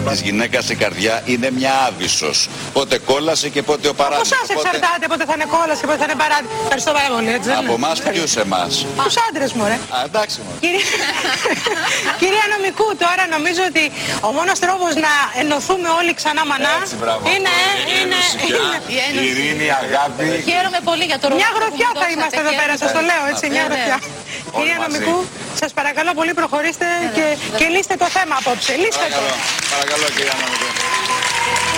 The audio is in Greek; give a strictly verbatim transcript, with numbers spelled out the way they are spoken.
της γυναίκας η καρδιά είναι μια άβυσσος. Πότε κόλαση και πότε ο παράδεισος. Από εσάς εξαρτάται πότε θα είναι κόλαση και πότε θα είναι παράδεισος. Ευχαριστώ πάρα πολύ, έτσι δεν είναι? Από εμάς ποιους εμάς? Τους άντρες μου, ρε. Α, εντάξει μου. Κυρία... Κυρία Νομικού, τώρα νομίζω ότι ο μόνος τρόπος να ενωθούμε όλοι ξανά μανά Έτσι, μπράβο. είναι... είναι... Η ειρήνη, η αγάπη. Χαίρομαι πολύ για το ρόλο. Μια γροθιά θα είμαστε εδώ πέρα, σας το λέω έτσι, μια γροθιά. Κυρία Νομικού, σας παρακαλώ πολύ προχωρήστε και, και λύστε το θέμα απόψε. Λύστε το. Παρακαλώ, παρακαλώ κυρία Νομικού.